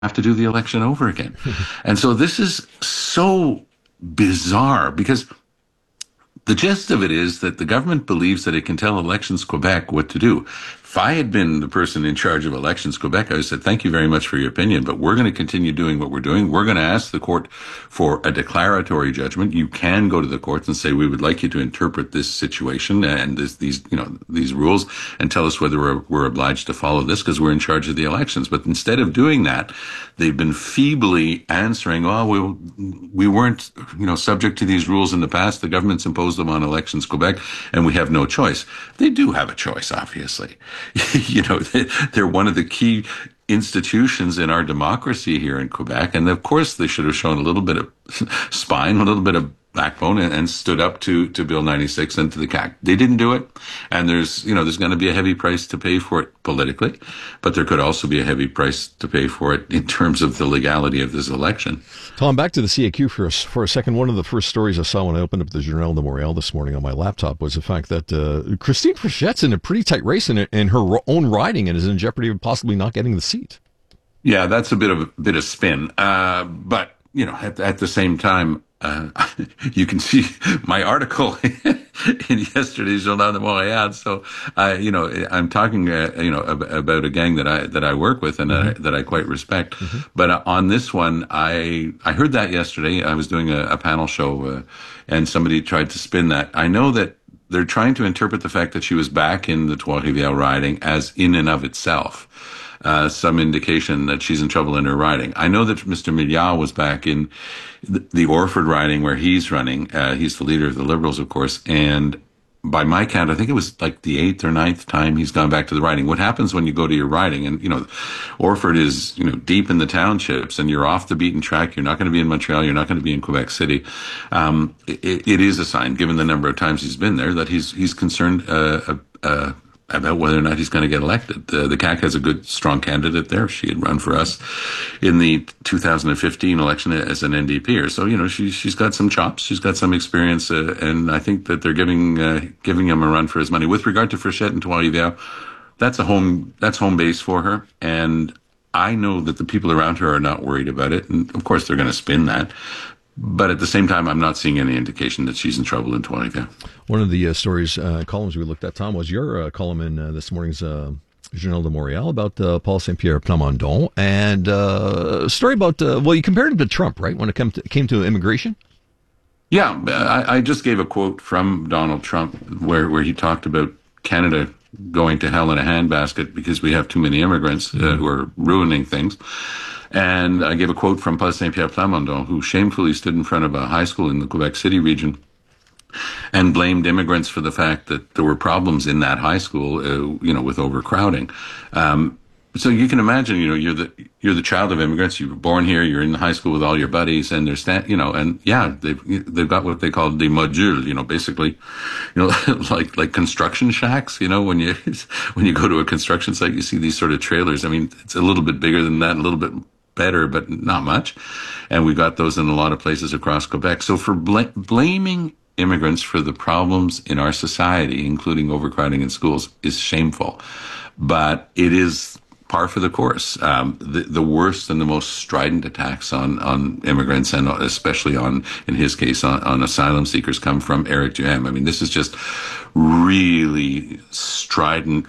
have to do the election over again. And so this is so bizarre because the gist of it is that the government believes that it can tell Elections Quebec what to do. If I had been the person in charge of Elections Quebec, I would have said, thank you very much for your opinion, but we're going to continue doing what we're doing. We're going to ask the court for a declaratory judgment. You can go to the courts and say, we would like you to interpret this situation and these rules and tell us whether we're obliged to follow this because we're in charge of the elections. But instead of doing that, they've been feebly answering, oh, we weren't, subject to these rules in the past. The government's imposed them on Elections Quebec and we have no choice. They do have a choice, obviously. They're one of the key institutions in our democracy here in Quebec. And of course, they should have shown a little bit of spine, a little bit of backbone and stood up to Bill 96 and to the CAQ. They didn't do it. And there's going to be a heavy price to pay for it politically, but there could also be a heavy price to pay for it in terms of the legality of this election. Tom, back to the CAQ for a second. One of the first stories I saw when I opened up the Journal de Montréal this morning on my laptop was the fact that Christine Frichette's in a pretty tight race in her own riding and is in jeopardy of possibly not getting the seat. Yeah, that's a bit of spin. But, at the same time, you can see my article in yesterday's Journal de Montréal. So, I'm talking, about a gang that I work with and that I quite respect. Mm-hmm. But on this one, I heard that yesterday. I was doing a panel show, and somebody tried to spin that. I know that they're trying to interpret the fact that she was back in the Trois-Rivières riding as in and of itself. Some indication that she's in trouble in her riding. I know that Mr. Milliard was back in the Orford riding where he's running. He's the leader of the Liberals, of course. And by my count, I think it was like the 8th or 9th time he's gone back to the riding. What happens when you go to your riding? And, Orford is, deep in the townships and you're off the beaten track. You're not going to be in Montreal. You're not going to be in Quebec City. It is a sign, given the number of times he's been there, that he's concerned, about whether or not he's going to get elected. The CAQ has a good, strong candidate there. She had run for us in the 2015 election as an NDPer. So, she's got some chops. She's got some experience. And I think that they're giving him a run for his money. With regard to Frichette and Trois-Rivières, that's home base for her. And I know that the people around her are not worried about it. And of course, they're going to spin that. But at the same time, I'm not seeing any indication that she's in trouble in Trois-Rivières. One of the columns we looked at, Tom, was your column in this morning's Journal de Montréal about Paul Saint-Pierre Plamondon, and a story about, you compared him to Trump, right, when it came to immigration? Yeah, I just gave a quote from Donald Trump where he talked about Canada going to hell in a handbasket because we have too many immigrants who are ruining things. And I gave a quote from Paul Saint-Pierre Plamondon, who shamefully stood in front of a high school in the Quebec City region and blamed immigrants for the fact that there were problems in that high school, with overcrowding. So you can imagine, you're the child of immigrants. You were born here. You're in the high school with all your buddies, and they've got what they call des modules. Basically, like construction shacks. When you go to a construction site, you see these sort of trailers. I mean, it's a little bit bigger than that, a little bit better, but not much. And we've got those in a lot of places across Quebec. So for blaming immigrants for the problems in our society, including overcrowding in schools, is shameful. But it is par for the course. The worst and the most strident attacks on immigrants, and especially in his case, on asylum seekers, come from Éric Duhaime. I mean, this is just really strident,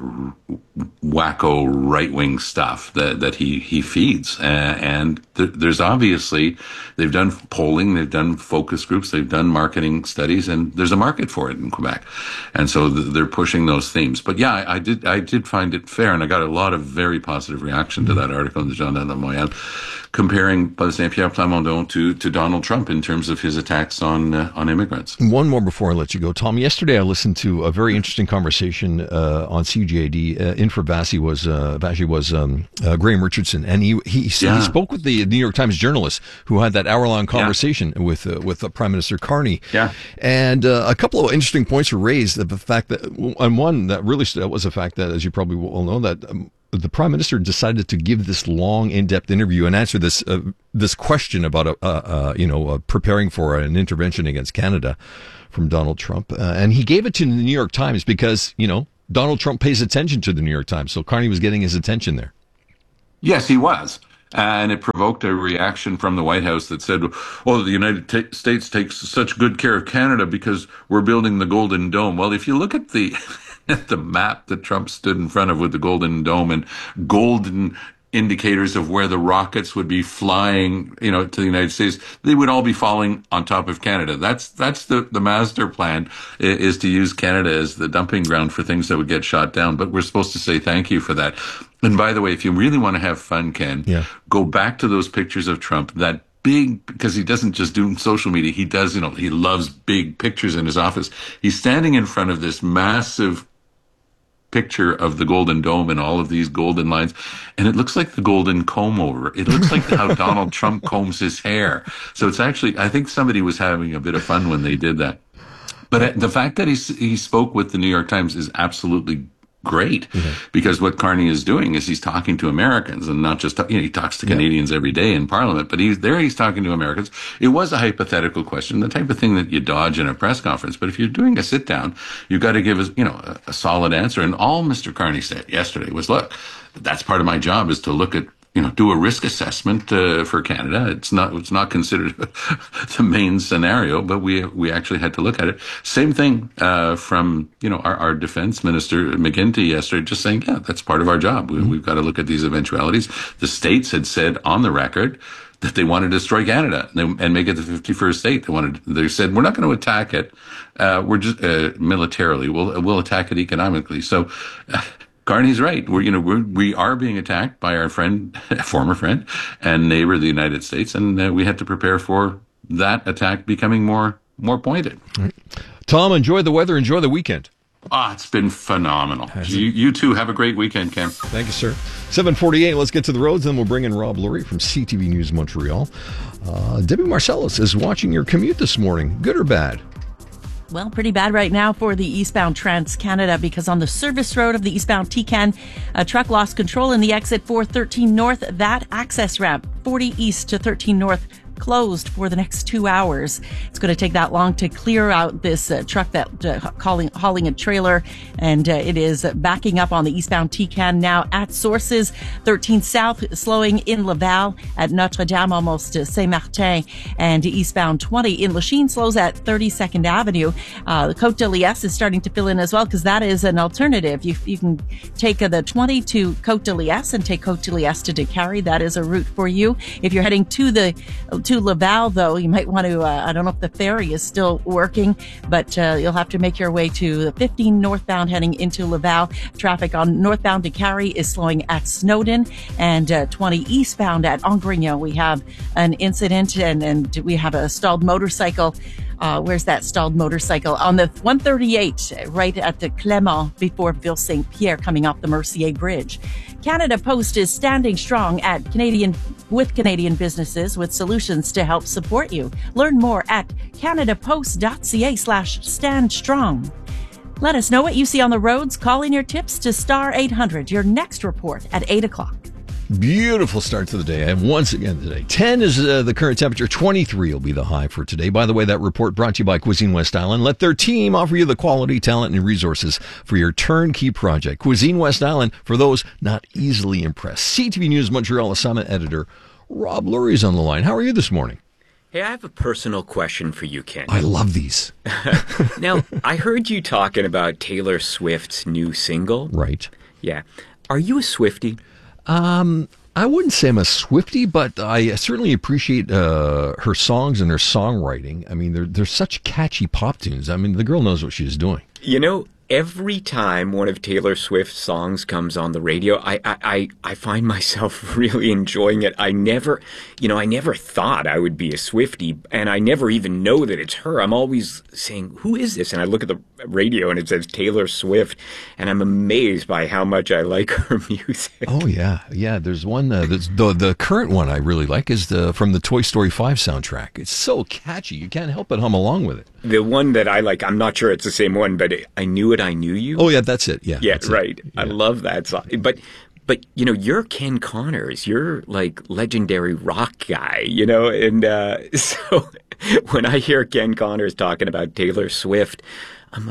wacko right-wing stuff that he feeds. And there's obviously, they've done polling, they've done focus groups, they've done marketing studies, and there's a market for it in Quebec. And so they're pushing those themes. But yeah, I did find it fair, and I got a lot of very positive reaction to that article in the Journal de Montréal, comparing Paul Saint-Pierre Plamondon to Donald Trump in terms of his attacks on immigrants. One more before I let you go, Tom. Yesterday, I listened to a very interesting conversation on CJAD. In for Vassy was Graham Richardson, and he spoke with the New York Times journalist who had that hour-long conversation with Prime Minister Carney. Yeah, and a couple of interesting points were raised. The fact that, and one that really stood out was the fact that, as you probably will know, that the Prime Minister decided to give this long, in-depth interview and answer this question about preparing for an intervention against Canada from Donald Trump, and he gave it to the New York Times because Donald Trump pays attention to the New York Times, so Carney was getting his attention there. Yes, he was. And it provoked a reaction from the White House that said, "Oh, the United States takes such good care of Canada because we're building the Golden Dome." Well, if you look at the at the map that Trump stood in front of with the Golden Dome and golden indicators of where the rockets would be flying, to the United States, they would all be falling on top of Canada. That's the master plan, is to use Canada as the dumping ground for things that would get shot down. But we're supposed to say thank you for that. And by the way, if you really want to have fun, Ken, go back to those pictures of Trump, that big, because he doesn't just do social media. He does, he loves big pictures in his office. He's standing in front of this massive picture of the Golden Dome and all of these golden lines, and it looks like the golden comb over. It looks like how Donald Trump combs his hair. So it's actually, I think somebody was having a bit of fun when they did that. But the fact that he spoke with the New York Times is absolutely great, because what Carney is doing is he's talking to Americans, and not just, he talks to Canadians every day in Parliament, but he's talking to Americans. It was a hypothetical question, the type of thing that you dodge in a press conference. But if you're doing a sit down, you've got to give us, a solid answer. And all Mr. Carney said yesterday was, look, that's part of my job, is to look at, do a risk assessment for Canada. It's not considered the main scenario, but we actually had to look at it. Same thing from our defense minister McGuinty yesterday, just saying, yeah, that's part of our job. We've got to look at these eventualities. The states had said on the record that they wanted to destroy Canada and make it the 51st state. They said, we're not going to attack it. We're just militarily. We'll attack it economically. So. Carney's right. We are being attacked by our former friend and neighbor, the United States, and we had to prepare for that attack becoming more pointed. Right. Tom, enjoy the weather. Enjoy the weekend. It's been phenomenal. You too have a great weekend, Ken. Thank you, sir. 7:48. Let's get to the roads, then we'll bring in Rob Lurie from CTV News Montreal. Debbie Marcellus is watching your commute this morning. Good or bad? Well, pretty bad right now for the eastbound Trans-Canada, because on the service road of the eastbound TCAN, a truck lost control in the exit for 13 North. That access ramp, 40 East to 13 North, closed for the next 2 hours. It's going to take that long to clear out this truck that hauling a trailer, and it is backing up on the eastbound TCAN now at sources. 13 South slowing in Laval at Notre Dame, almost to Saint-Martin, and eastbound 20 in Lachine slows at 32nd Avenue. The Côte de Liesse is starting to fill in as well, because that is an alternative. You can take the 20 to Côte de Liesse and take Côte de Liesse to Décarie. That is a route for you. If you're heading to Laval, though, you might want to, I don't know if the ferry is still working, but you'll have to make your way to the 15 northbound heading into Laval. Traffic on northbound Décarie is slowing at Snowden, and 20 eastbound at Angrignon. We have an incident, and we have a stalled motorcycle. Where's that stalled motorcycle? On the 138, right at the Clément before Ville-Saint-Pierre, coming off the Mercier Bridge. Canada Post is standing strong with Canadian businesses with solutions to help support you. Learn more at canadapost.ca/standstrong. Let us know what you see on the roads. Call in your tips to Star 800. Your next report at 8 o'clock. Beautiful start to the day. And once again today, 10 is the current temperature. 23 will be the high for today. By the way, that report brought to you by Cuisine West Island. Let their team offer you the quality, talent, and resources for your turnkey project. Cuisine West Island, for those not easily impressed. CTV News Montreal assignment editor Rob Lurie is on the line. How are you this morning? Hey, I have a personal question for you, Ken. I love these. Now, I heard you talking about Taylor Swift's new single. Right. Yeah. Are you a Swiftie? I wouldn't say I'm a Swiftie, but I certainly appreciate her songs and her songwriting. I mean, they're such catchy pop tunes. I mean, the girl knows what she's doing. Every time one of Taylor Swift's songs comes on the radio, I find myself really enjoying it. I never thought I would be a Swiftie, and I never even know that it's her. I'm always saying, who is this? And I look at the radio and it says Taylor Swift, and I'm amazed by how much I like her music. Oh, yeah. Yeah, there's one, the current one I really like is from the Toy Story 5 soundtrack. It's so catchy. You can't help but hum along with it. The one that I like, I'm not sure it's the same one, but I Knew It, I Knew You. Oh, yeah, that's it. Yeah, yeah, right. Yeah. I love that song. But you're Ken Connors. You're like legendary rock guy, and so when I hear Ken Connors talking about Taylor Swift, I'm like,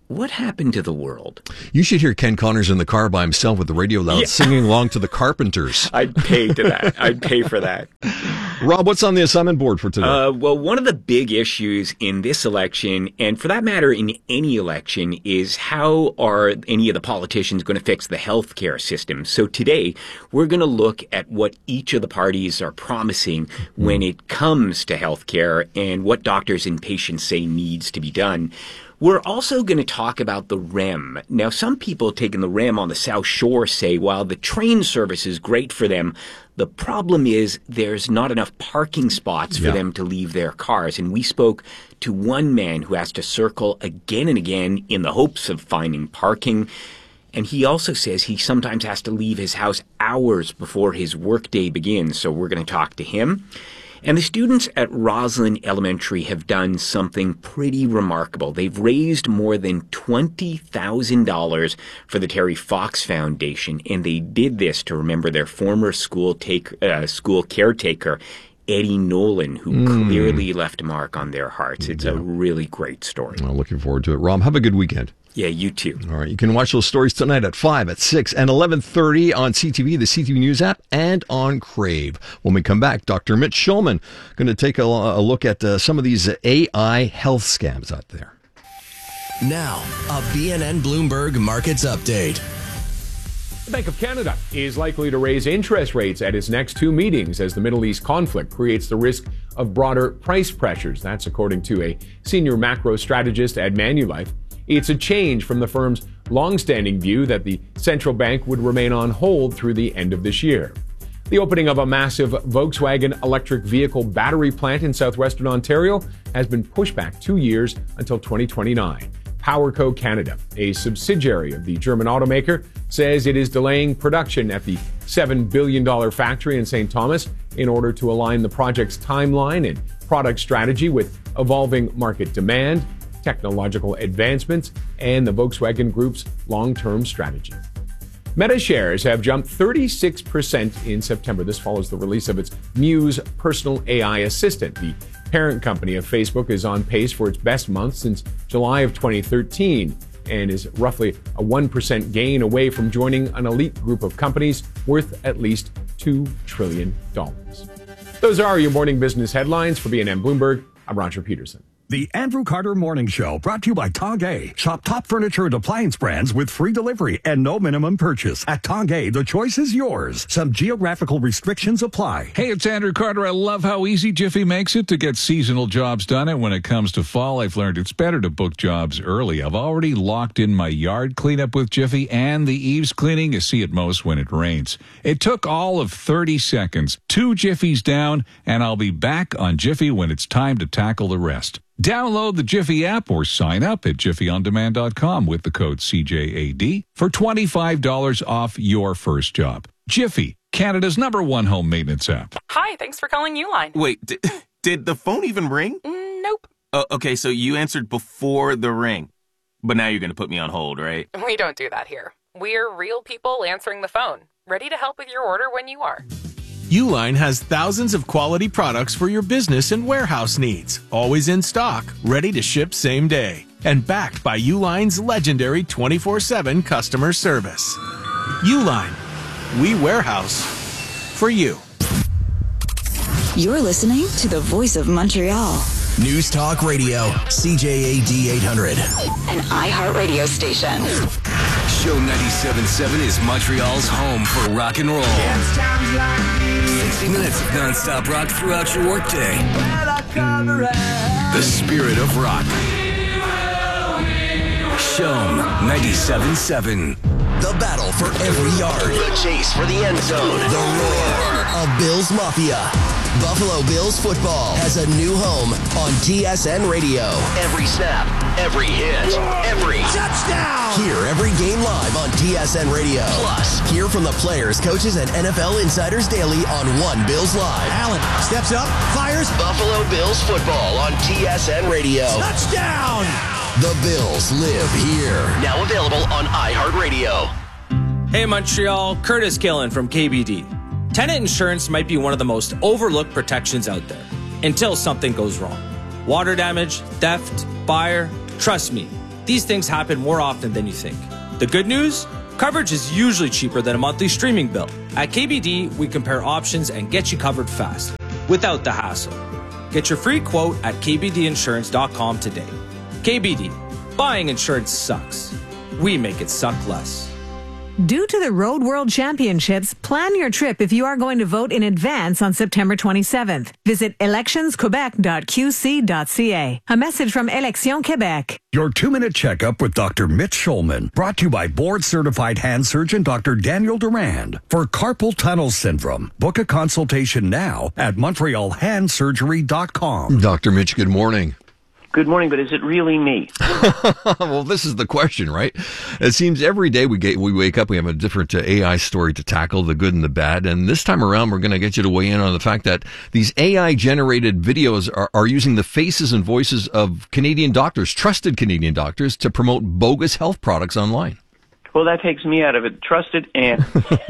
what happened to the world? You should hear Ken Connors in the car by himself with the radio loud, singing along to the Carpenters. I'd pay to that. I'd pay for that. Rob, what's on the assignment board for today? Well, one of the big issues in this election, and for that matter in any election, is how are any of the politicians going to fix the healthcare system? So today, we're going to look at what each of the parties are promising when it comes to healthcare and what doctors and patients say needs to be done. We're also going to talk about the REM. Now, some people taking the REM on the South Shore say, while the train service is great for them, the problem is there's not enough parking spots for them to leave their cars. And we spoke to one man who has to circle again and again in the hopes of finding parking. And he also says he sometimes has to leave his house hours before his workday begins. So we're going to talk to him. And the students at Roslyn Elementary have done something pretty remarkable. They've raised more than $20,000 for the Terry Fox Foundation, and they did this to remember their former school caretaker, Eddie Nolan, who clearly left a mark on their hearts. It's a really great story. Well, looking forward to it. Rob, have a good weekend. Yeah, you too. All right. You can watch those stories tonight at 5, at 6, and 11:30 on CTV, the CTV News app, and on Crave. When we come back, Dr. Mitch Schulman going to take a look at some of these AI health scams out there. Now, a BNN Bloomberg Markets Update. The Bank of Canada is likely to raise interest rates at its next two meetings as the Middle East conflict creates the risk of broader price pressures. That's according to a senior macro strategist at Manulife. It's a change from the firm's long-standing view that the central bank would remain on hold through the end of this year. The opening of a massive Volkswagen electric vehicle battery plant in southwestern Ontario has been pushed back 2 years until 2029. PowerCo Canada, a subsidiary of the German automaker, says it is delaying production at the $7 billion factory in St. Thomas in order to align the project's timeline and product strategy with evolving market demand, technological advancements, and the Volkswagen Group's long-term strategy. Meta shares have jumped 36% in September. This follows the release of its Muse personal AI assistant. The parent company of Facebook is on pace for its best month since July of 2013 and is roughly a 1% gain away from joining an elite group of companies worth at least $2 trillion. Those are your morning business headlines. For BNN Bloomberg, I'm Roger Peterson. The Andrew Carter Morning Show, brought to you by Tongue. Shop top furniture and appliance brands with free delivery and no minimum purchase. At Tongue, the choice is yours. Some geographical restrictions apply. Hey, it's Andrew Carter. I love how easy Jiffy makes it to get seasonal jobs done. And when it comes to fall, I've learned it's better to book jobs early. I've already locked in my yard cleanup with Jiffy and the eaves cleaning you see at most when it rains. It took all of 30 seconds, 2 Jiffies down, and I'll be back on Jiffy when it's time to tackle the rest. Download the Jiffy app or sign up at jiffyondemand.com with the code CJAD for $25 off your first job. Jiffy, Canada's #1 home maintenance app. Hi, thanks for calling Uline. Wait, did the phone even ring? Nope. Okay, so you answered before the ring. But now you're going to put me on hold, right? We don't do that here. We're real people answering the phone, ready to help with your order when you are. Uline has thousands of quality products for your business and warehouse needs, always in stock, ready to ship same day, and backed by Uline's legendary 24/7 customer service. Uline, we warehouse for you. You're listening to the Voice of Montreal. News Talk Radio, CJAD 800. An iHeartRadio station. Show 97.7 is Montreal's home for rock and roll. 60 minutes of non-stop rock throughout your workday. The spirit of rock. Show 97.7. The battle for every yard. The chase for the end zone. The roar of Bills Mafia. Buffalo Bills football has a new home on TSN Radio. Every snap, every hit, every touchdown. Hear every game live on TSN Radio. Plus, hear from the players, coaches, and NFL insiders daily on One Bills Live. Allen steps up, fires. Buffalo Bills football on TSN Radio. Touchdown! The Bills live here. Now available on iHeartRadio. Hey Montreal, Curtis Killen from KBD. Tenant insurance might be one of the most overlooked protections out there, until something goes wrong. Water damage, theft, fire, trust me, These things happen more often than you think. The good news? Coverage is usually cheaper than a monthly streaming bill. At KBD, we compare options and get you covered fast, without the hassle. Get your free quote at kbdinsurance.com today. KBD, buying insurance sucks. We make it suck less. Due to the Road World Championships, plan your trip if you are going to vote in advance on September 27th. Visit electionsquebec.qc.ca. A message from Élections Québec. Your 2-minute checkup with Dr. Mitch Schulman, brought to you by board-certified hand surgeon Dr. Daniel Durand. For carpal tunnel syndrome, book a consultation now at montrealhandsurgery.com. Dr. Mitch, good morning. Good morning, but is it really me? Well, this is the question, right? It seems every day we wake up, we have a different AI story to tackle, the good and the bad. And this time around, we're going to get you to weigh in on the fact that these AI-generated videos are using the faces and voices of Canadian doctors, trusted Canadian doctors, to promote bogus health products online. Well, that takes me out of it. Trusted and...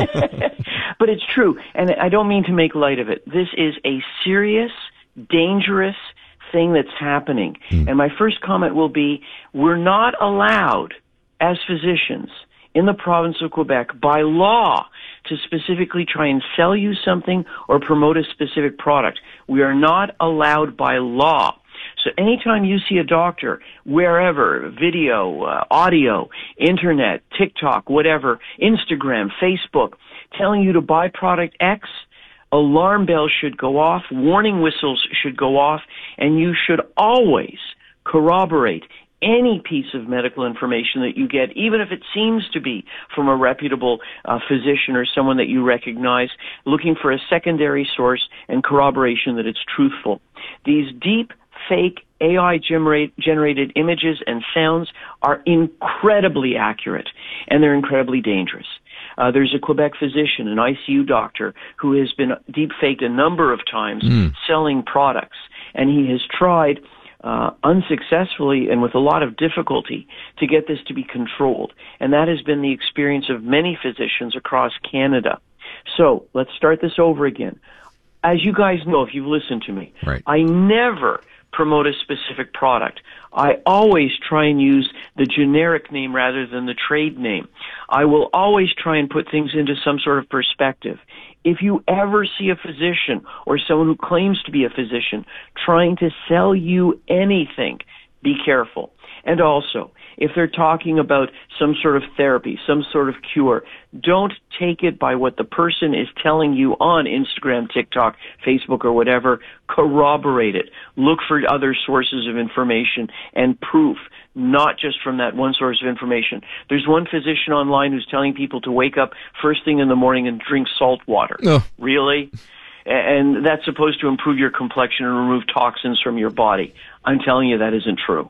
But it's true, and I don't mean to make light of it. This is a serious, dangerous thing that's happening. And my first comment will be, we're not allowed as physicians in the province of Quebec by law to specifically try and sell you something or promote a specific product. We are not allowed by law. So anytime you see a doctor, wherever, video, audio, internet, TikTok, whatever, Instagram, Facebook, telling you to buy product X, alarm bells should go off, warning whistles should go off, and you should always corroborate any piece of medical information that you get, even if it seems to be from a reputable physician or someone that you recognize, looking for a secondary source and corroboration that it's truthful. These deep, fake, AI-generated images and sounds are incredibly accurate, and they're incredibly dangerous. There's a Quebec physician, an ICU doctor, who has been deep-faked a number of times selling products, and he has tried unsuccessfully and with a lot of difficulty to get this to be controlled. And that has been the experience of many physicians across Canada. So let's start this over again. As you guys know, if you've listened to me, right, I never promote a specific product. I always try and use the generic name rather than the trade name. I will always try and put things into some sort of perspective. If you ever see a physician or someone who claims to be a physician trying to sell you anything, be careful. And also, if they're talking about some sort of therapy, some sort of cure, don't take it by what the person is telling you on Instagram, TikTok, Facebook, or whatever. Corroborate it. Look for other sources of information and proof, not just from that one source of information. There's one physician online who's telling people to wake up first thing in the morning and drink salt water. Oh. Really? And that's supposed to improve your complexion and remove toxins from your body. I'm telling you that isn't true.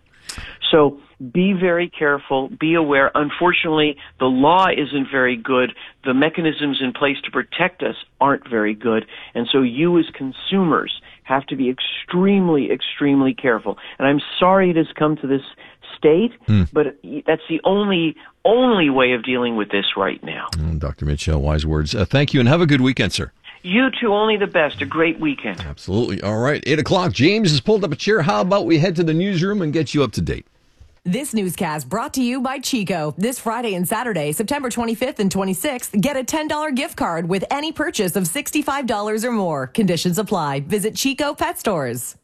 So be very careful, be aware. Unfortunately, the law isn't very good. The mechanisms in place to protect us aren't very good. And so you as consumers have to be extremely, extremely careful. And I'm sorry it has come to this state, but that's the only way of dealing with this right now. Dr. Mitchell, wise words. Thank you, and have a good weekend, sir. You too, only the best. A great weekend. Absolutely. All right, 8 o'clock. James has pulled up a chair. How about we head to the newsroom and get you up to date? This newscast brought to you by Chico. This Friday and Saturday, September 25th and 26th, get a $10 gift card with any purchase of $65 or more. Conditions apply. Visit Chico Pet Stores.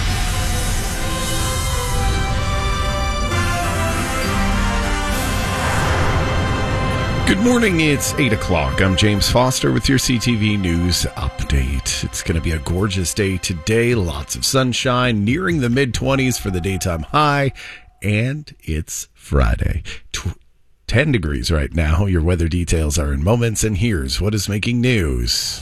Good morning, it's 8 o'clock. I'm James Foster with your CTV News Update. It's going to be a gorgeous day today. Lots of sunshine, nearing the mid-20s for the daytime high, and it's Friday. 10 degrees right now. Your weather details are in moments, and here's what is making news.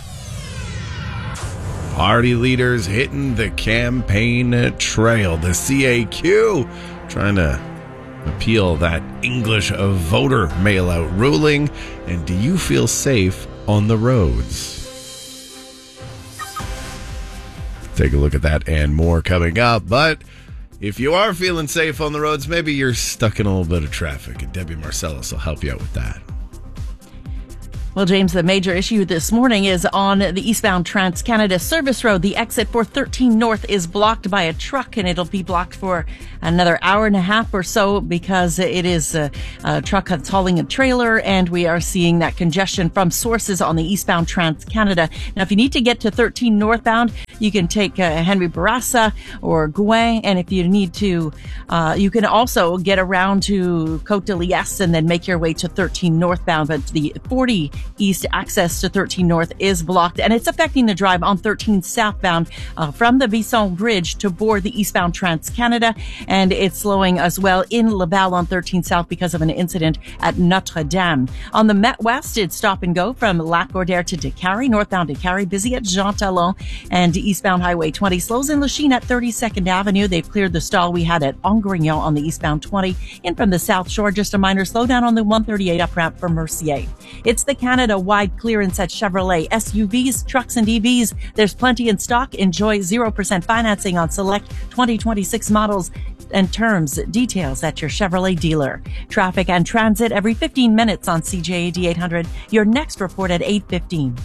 Party leaders hitting the campaign trail. The CAQ trying to appeal that English voter mail-out ruling. And do you feel safe on the roads? Take a look at that and more coming up. But if you are feeling safe on the roads, maybe you're stuck in a little bit of traffic, and Debbie Marcellus will help you out with that. Well, James, the major issue this morning is on the eastbound Trans-Canada Service Road. The exit 413 North is blocked by a truck, and it'll be blocked for another hour and a half or so because it is a truck that's hauling a trailer, and we are seeing that congestion from sources on the eastbound Trans-Canada. Now, if you need to get to 13 northbound, you can take Henry Bourassa or Gouin, and if you need to, you can also get around to Côte de Liesse and then make your way to 13 northbound, but the 40 east access to 13 north is blocked, and it's affecting the drive on 13 southbound from the Bisson Bridge to board the eastbound Trans-Canada, and it's slowing as well in Laval on 13 south because of an incident at Notre Dame. On the Met West, it's stop and go from Lac-Gordère to Décarie, northbound Décarie, busy at Jean Talon, and eastbound Highway 20 slows in Lachine at 32nd Avenue. They've cleared the stall we had at Angrignon on the eastbound 20. In from the South Shore, just a minor slowdown on the 138 up ramp for Mercier. It's the Canada-wide clearance at Chevrolet. SUVs, trucks, and EVs. There's plenty in stock. Enjoy 0% financing on select 2026 models and terms. Details at your Chevrolet dealer. Traffic and transit every 15 minutes on CJAD 800. Your next report at 8:15.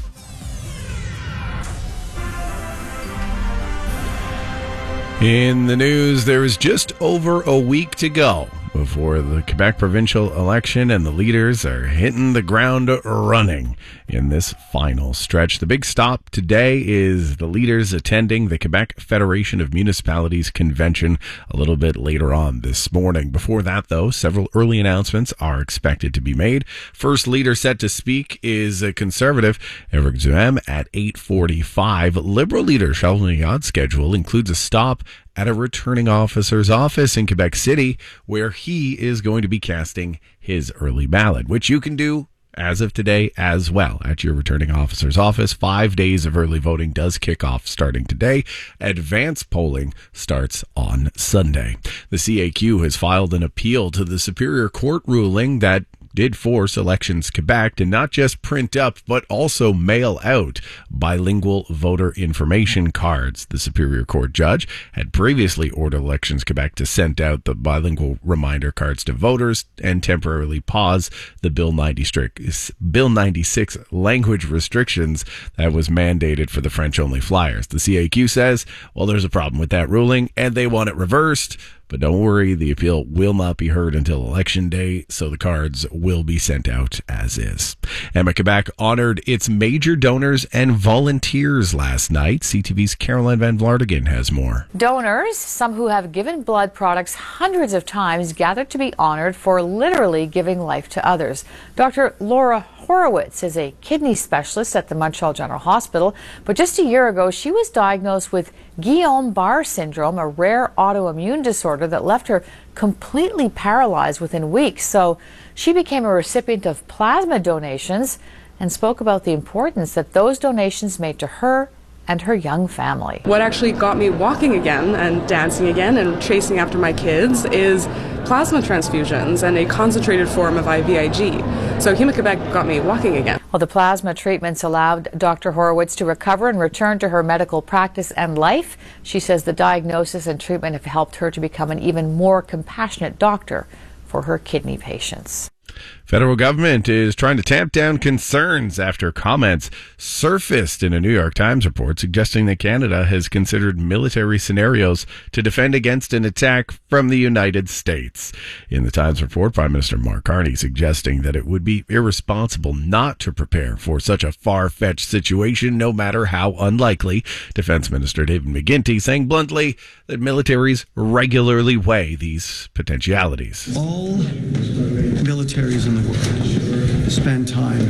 In the news, there is just over a week to go before the Quebec provincial election, and the leaders are hitting the ground running in this final stretch. The big stop today is the leaders attending the Quebec Federation of Municipalities convention a little bit later on this morning. Before that, though, several early announcements are expected to be made. First leader set to speak is a Conservative Éric Duhaime at 8:45. Liberal leader Charles Milliard's schedule includes a stop at a returning officer's office in Quebec City, where he is going to be casting his early ballot, which you can do as of today as well at your returning officer's office. 5 days of early voting does kick off starting today. Advance polling starts on Sunday. The CAQ has filed an appeal to the Superior Court ruling that did force Elections Quebec to not just print up, but also mail out bilingual voter information cards. The Superior Court judge had previously ordered Elections Quebec to send out the bilingual reminder cards to voters and temporarily pause the Bill 96 language restrictions that was mandated for the French-only flyers. The CAQ says, well, there's a problem with that ruling, and they want it reversed. But don't worry, the appeal will not be heard until Election Day, so the cards will be sent out as is. Emma Quebec honored its major donors and volunteers last night. CTV's Caroline Van Vlartigan has more. Donors, some who have given blood products hundreds of times, gathered to be honored for literally giving life to others. Dr. Laura Horowitz is a kidney specialist at the Montreal General Hospital, but just a year ago she was diagnosed with Guillain-Barré syndrome, a rare autoimmune disorder that left her completely paralyzed within weeks. So she became a recipient of plasma donations and spoke about the importance that those donations made to her and her young family. What actually got me walking again and dancing again and chasing after my kids is plasma transfusions and a concentrated form of IVIG. So Héma-Québec got me walking again. Well, the plasma treatments allowed Dr. Horowitz to recover and return to her medical practice and life. She says the diagnosis and treatment have helped her to become an even more compassionate doctor for her kidney patients. Federal government is trying to tamp down concerns after comments surfaced in a New York Times report suggesting that Canada has considered military scenarios to defend against an attack from the United States. In the Times report, Prime Minister Mark Carney suggesting that it would be irresponsible not to prepare for such a far-fetched situation, no matter how unlikely. Defense Minister David McGuinty saying bluntly that militaries regularly weigh these potentialities. All militaries in the world spend time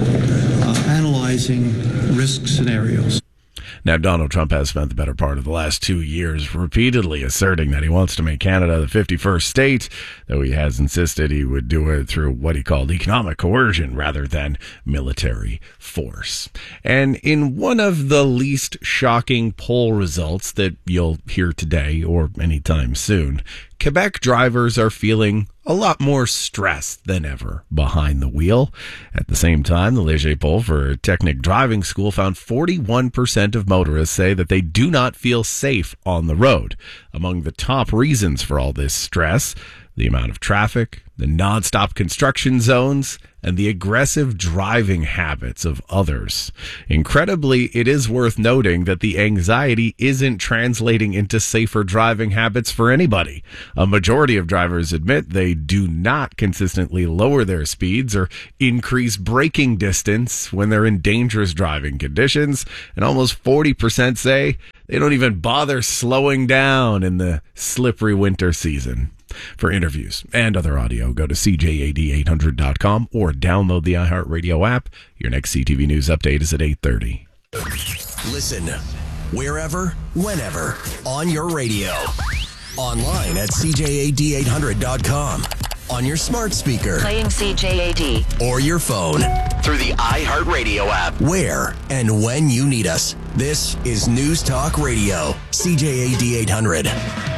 analyzing risk scenarios. Now, Donald Trump has spent the better part of the last 2 years repeatedly asserting that he wants to make Canada the 51st state, though he has insisted he would do it through what he called economic coercion rather than military force. And in one of the least shocking poll results that you'll hear today or anytime soon, Quebec drivers are feeling a lot more stressed than ever behind the wheel. At the same time, the Léger poll for Technic Driving School found 41% of motorists say that they do not feel safe on the road. Among the top reasons for all this stress, The amount of traffic, the nonstop construction zones, and the aggressive driving habits of others. Incredibly, it is worth noting that the anxiety isn't translating into safer driving habits for anybody. A majority of drivers admit they do not consistently lower their speeds or increase braking distance when they're in dangerous driving conditions, and almost 40% say they don't even bother slowing down in the slippery winter season. For interviews and other audio, go to CJAD800.com or download the iHeartRadio app. Your next CTV News update is at 8:30. Listen wherever, whenever, on your radio. Online at CJAD800.com. On your smart speaker. Playing CJAD. Or your phone. Through the iHeartRadio app. Where and when you need us. This is News Talk Radio. CJAD 800.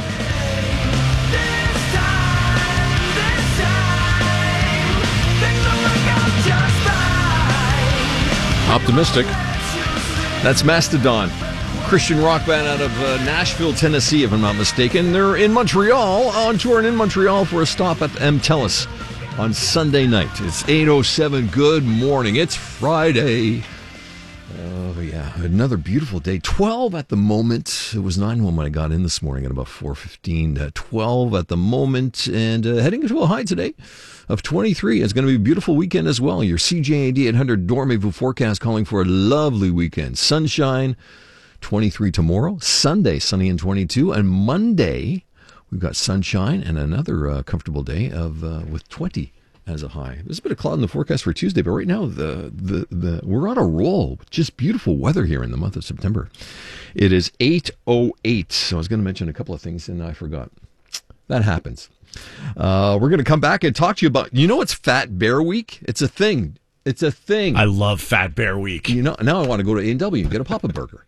Optimistic. That's Mastodon, Christian rock band out of Nashville, Tennessee, if I'm not mistaken. They're in Montreal, on tour and in Montreal for a stop at MTELUS on Sunday night. It's 8:07. Good morning. It's Friday. Oh, yeah. Another beautiful day. 12 at the moment. It was 9 when I got in this morning at about 4:15. 12 at the moment and heading into a high today of 23. It's going to be a beautiful weekend as well. Your CJAD 800 Dormez-vous forecast calling for a lovely weekend. Sunshine, 23 tomorrow. Sunday, sunny and 22. And Monday, we've got sunshine and another comfortable day of with 20 as a high. There's a bit of cloud in the forecast for Tuesday, but right now we're on a roll. Just beautiful weather here in the month of September. It is 8:08. So I was going to mention a couple of things and I forgot. That happens. We're going to come back and talk to you about, it's Fat Bear Week. It's a thing. It's a thing. I love Fat Bear Week. Now I want to go to A&W and get a Papa Burger.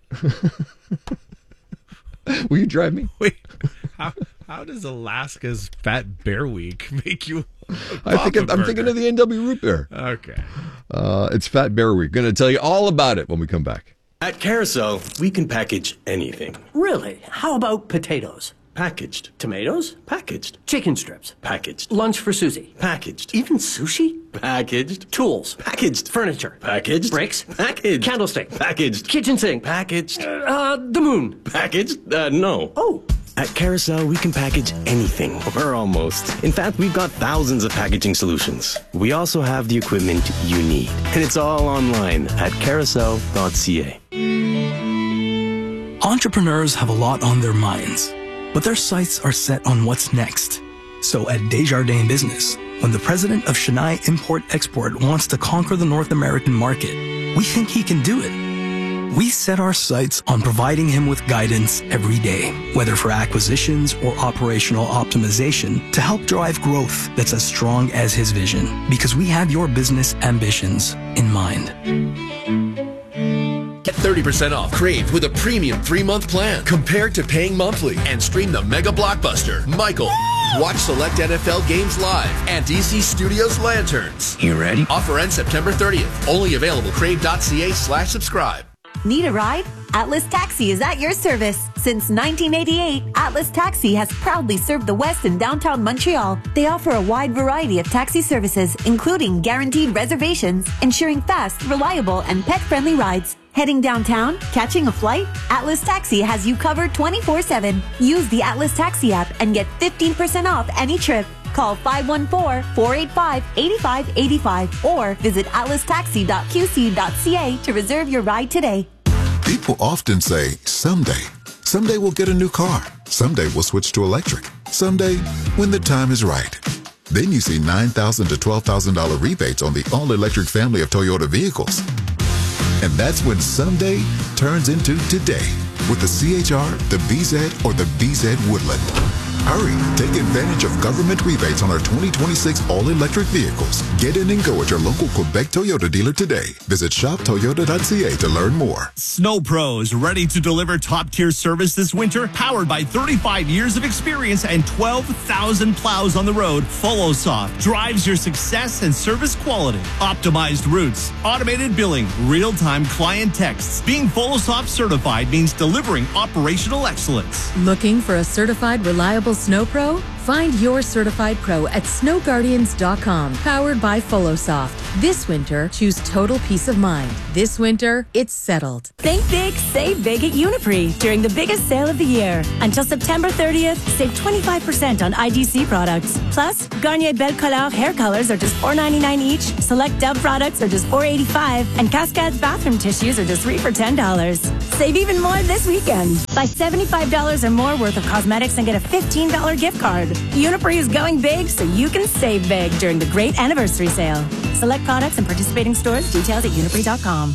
Will you drive me? Wait, how does Alaska's Fat Bear Week make you I'm thinking of the A&W root beer. Okay. It's Fat Bear Week. Going to tell you all about it when we come back. At Carousel, we can package anything. Really? How about potatoes? Packaged. Tomatoes? Packaged. Chicken strips? Packaged. Lunch for Susie? Packaged. Even sushi? Packaged. Tools? Packaged. Furniture? Packaged. Bricks? Packaged. Candlestick? Packaged. Kitchen sink? Packaged. The moon? Packaged? No. Oh. At Carousel, we can package anything, or almost. In fact, we've got thousands of packaging solutions. We also have the equipment you need. And it's all online at carousel.ca. Entrepreneurs have a lot on their minds, but their sights are set on what's next. So at Desjardins Business, when the president of Chennai Import-Export wants to conquer the North American market, we think he can do it. We set our sights on providing him with guidance every day, whether for acquisitions or operational optimization, to help drive growth that's as strong as his vision, because we have your business ambitions in mind. Get 30% off Crave with a premium 3-month plan compared to paying monthly, and stream the mega blockbuster, Michael. Watch select NFL games live and DC Studios Lanterns. You ready? Offer ends September 30th. Only available crave.ca/subscribe. Need a ride? Atlas Taxi is at your service. Since 1988, Atlas Taxi has proudly served the West and downtown Montreal. They offer a wide variety of taxi services, including guaranteed reservations, ensuring fast, reliable, and pet-friendly rides. Heading downtown? Catching a flight? Atlas Taxi has you covered 24/7. Use the Atlas Taxi app and get 15% off any trip. Call 514-485-8585 or visit atlastaxi.qc.ca to reserve your ride today. People often say, someday we'll get a new car. Someday we'll switch to electric. Someday, when the time is right. Then you see $9,000 to $12,000 rebates on the all-electric family of Toyota vehicles. And that's when someday turns into today with the CHR, the BZ, or the BZ Woodland. Hurry, take advantage of government rebates on our 2026 all-electric vehicles. Get in and go at your local Quebec Toyota dealer today. Visit shoptoyota.ca to learn more. Snow Pros, ready to deliver top-tier service this winter? Powered by 35 years of experience and 12,000 plows on the road, FoloSoft drives your success and service quality. Optimized routes, automated billing, real-time client texts. Being FoloSoft certified means delivering operational excellence. Looking for a certified, reliable Snow Pro? Find your certified pro at snowguardians.com, powered by Folosoft. This winter, choose total peace of mind. This winter, it's settled. Think big, save big at Uniprix during the biggest sale of the year. Until September 30th, save 25% on IDC products. Plus, Garnier Belle Couleur hair colors are just $4.99 each. Select Dove products are just $4.85. And Cascade bathroom tissues are just $3 for $10. Save even more this weekend. Buy $75 or more worth of cosmetics and get a $15 gift card. Uniprix is going big so you can save big during the great anniversary sale. Select products and participating stores. Details at uniprix.com.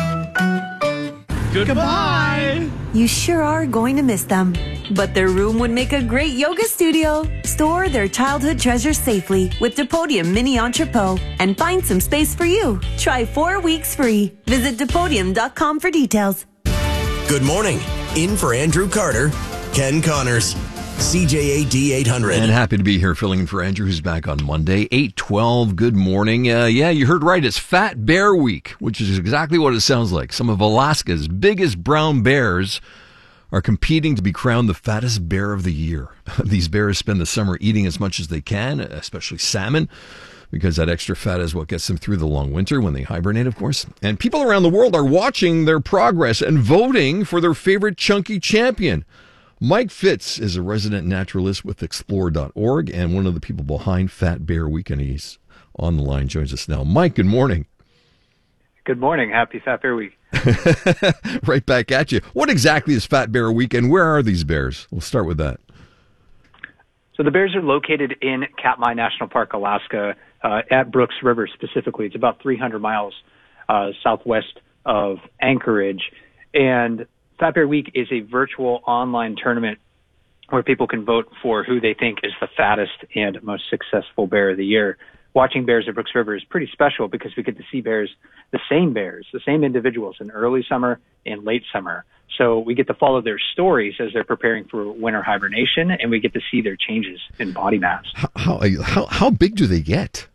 Goodbye. You sure are going to miss them. But their room would make a great yoga studio. Store their childhood treasures safely with Depodium Mini Entrepot and find some space for you. Try 4 weeks free. Visit Depodium.com for details. Good morning. In for Andrew Carter, Ken Connors, CJAD 800. And happy to be here filling in for Andrew, who's back on Monday, 8/12. Good morning. Yeah, you heard right. It's Fat Bear Week, which is exactly what it sounds like. Some of Alaska's biggest brown bears are competing to be crowned the fattest bear of the year. These bears spend the summer eating as much as they can, especially salmon, because that extra fat is what gets them through the long winter when they hibernate, of course. And people around the world are watching their progress and voting for their favorite chunky champion. Mike Fitz is a resident naturalist with Explore.org and one of the people behind Fat Bear Week, and he's on the line, joins us now. Mike, good morning. Good morning. Happy Fat Bear Week. Right back at you. What exactly is Fat Bear Week, and where are these bears? We'll start with that. So the bears are located in Katmai National Park, Alaska, at Brooks River specifically. It's about 300 miles southwest of Anchorage. And Fat Bear Week is a virtual online tournament where people can vote for who they think is the fattest and most successful bear of the year. Watching bears at Brooks River is pretty special because we get to see bears, the same individuals in early summer and late summer. So we get to follow their stories as they're preparing for winter hibernation, and we get to see their changes in body mass. How big do they get?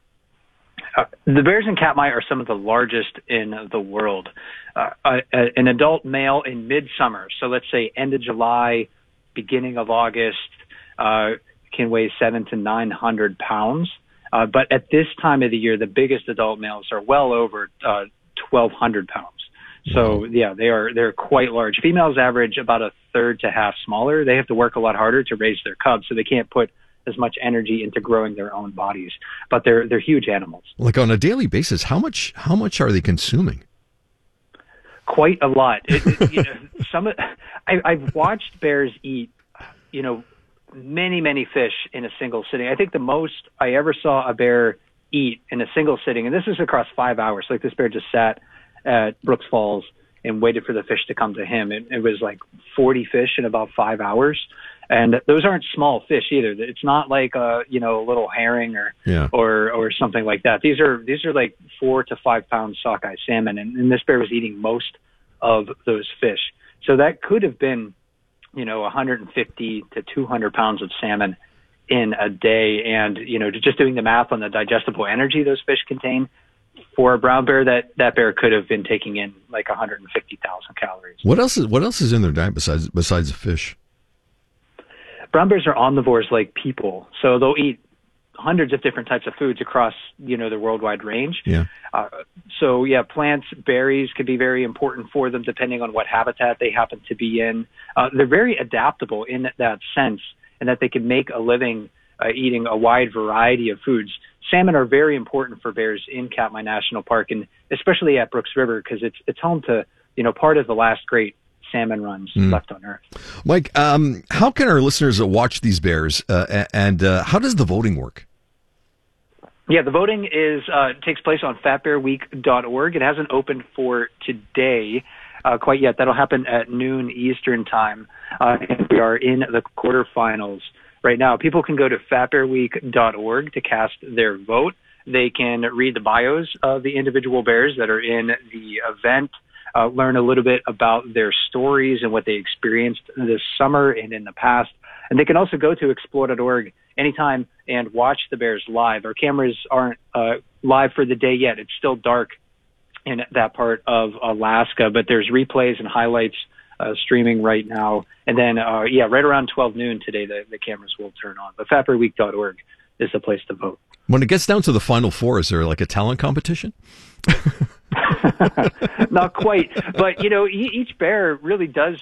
The bears in Katmai are some of the largest in the world. An adult male in midsummer, so let's say end of July, beginning of August, can weigh 700 to 900 pounds. But at this time of the year, the biggest adult males are well over 1,200 pounds. So yeah, they're quite large. Females average about a third to half smaller. They have to work a lot harder to raise their cubs, so they can't put as much energy into growing their own bodies. But they're huge animals. Like on a daily basis, how much are they consuming? Quite a lot. I've watched bears eat, many fish in a single sitting. I think the most I ever saw a bear eat in a single sitting, and this is across 5 hours. Like this bear just sat at Brooks Falls and waited for the fish to come to him. It was like 40 fish in about 5 hours. And those aren't small fish either. It's not like a little herring or something like that. These are like 4 to 5 pound sockeye salmon, and this bear was eating most of those fish. So that could have been 150 to 200 pounds of salmon in a day. And, just doing the math on the digestible energy those fish contain, for a brown bear, that bear could have been taking in like 150,000 calories. What else is in their diet besides the fish? Brown bears are omnivores like people. So they'll eat hundreds of different types of foods across, their worldwide range. Yeah. Plants, berries could be very important for them depending on what habitat they happen to be in. They're very adaptable in that sense, and that they can make a living eating a wide variety of foods. Salmon are very important for bears in Katmai National Park, and especially at Brooks River, because it's home to, part of the last great salmon runs left on Earth. Mike, how can our listeners watch these bears, and how does the voting work? Yeah, the voting takes place on fatbearweek.org. It hasn't opened for today quite yet. That'll happen at noon Eastern time, and we are in the quarterfinals right now. People can go to fatbearweek.org to cast their vote. They can read the bios of the individual bears that are in the event, learn a little bit about their stories and what they experienced this summer and in the past. And they can also go to explore.org anytime and watch the bears live. Our cameras aren't live for the day yet. It's still dark in that part of Alaska, but there's replays and highlights streaming right now. And then, right around 12 noon today, the cameras will turn on. But fatbearweek.org is the place to vote. When it gets down to the Final Four, is there like a talent competition? Not quite. But, each bear really does,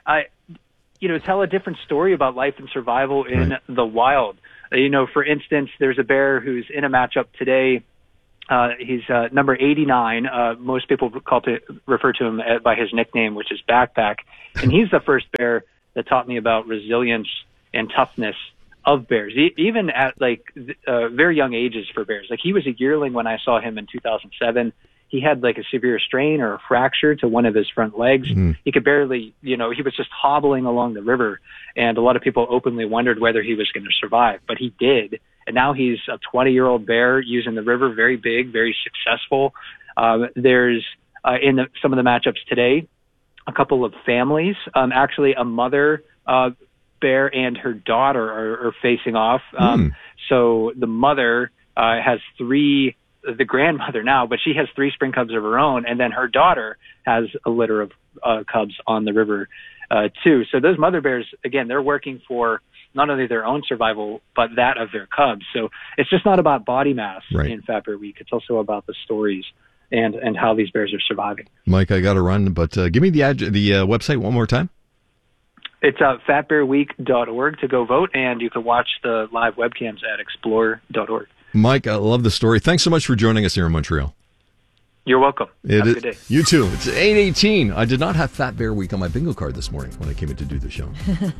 tell a different story about life and survival in the wild. For instance, there's a bear who's in a matchup today. He's number 89. Most people refer to him by his nickname, which is Backpack. And he's the first bear that taught me about resilience and toughness of bears, even at very young ages for bears. Like, he was a yearling when I saw him in 2007. He had like a severe strain or a fracture to one of his front legs. He could barely, he was just hobbling along the river. And a lot of people openly wondered whether he was going to survive, but he did. And now he's a 20-year-old bear using the river, very big, very successful. There's in some of the matchups today, a couple of families, actually a mother bear and her daughter are facing off. So the mother has three, the grandmother now, but she has 3 spring cubs of her own, and then her daughter has a litter of cubs on the river too. So those mother bears, again, they're working for not only their own survival, but that of their cubs. So it's just not about body mass in Fat Bear Week. It's also about the stories and how these bears are surviving. Mike, I got to run, but give me the website one more time. It's fatbearweek.org to go vote, and you can watch the live webcams at explore.org. Mike, I love the story. Thanks so much for joining us here in Montreal. You're welcome. Have a good day. You too. It's 8:18. I did not have Fat Bear Week on my bingo card this morning when I came in to do the show.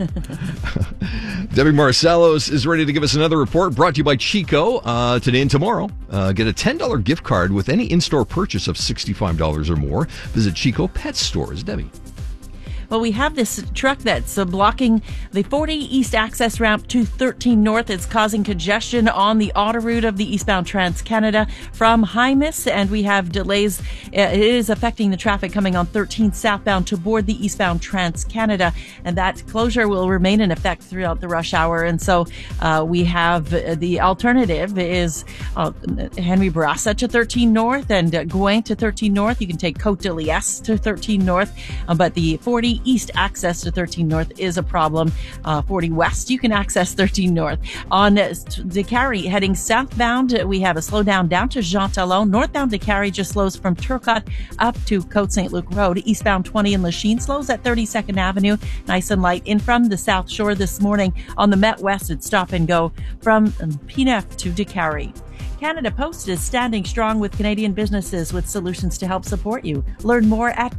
Debbie Marcellos is ready to give us another report brought to you by Chico today and tomorrow. Get a $10 gift card with any in-store purchase of $65 or more. Visit Chico Pet Stores. Debbie. Well, we have this truck that's blocking the 40 East access ramp to 13 North. It's causing congestion on the auto route of the eastbound Trans-Canada from Hymas, and we have delays. It is affecting the traffic coming on 13 southbound to board the eastbound Trans-Canada, and that closure will remain in effect throughout the rush hour. And so we have the alternative is Henry Bourassa to 13 North and Gouin to 13 North. You can take Côte de Liesse to 13 North, but the 40 East access to 13 North is a problem. 40 West, you can access 13 North. On Décarie, heading southbound, we have a slowdown down to Jean Talon. Northbound Décarie just slows from Turcotte up to Côte St. Luc Road. Eastbound 20 in Lachine slows at 32nd Avenue. Nice and light in from the South Shore this morning. On the Met West, it's stop and go from P9 to Décarie. Canada Post is standing strong with Canadian businesses with solutions to help support you. Learn more at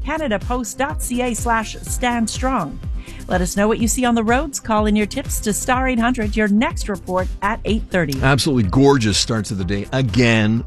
canadapost.ca/standstrong. Let us know what you see on the roads. Call in your tips to Star 800. Your next report at 8:30. Absolutely gorgeous start to the day. Again.